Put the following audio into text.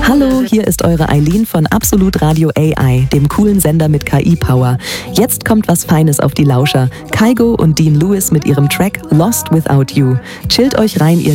Hallo, hier ist eure Eileen von Absolut Radio AI, dem coolen Sender mit KI-Power. Jetzt kommt was Feines auf die Lauscher. Kygo und Dean Lewis mit ihrem Track Lost Without You. Chillt euch rein, ihr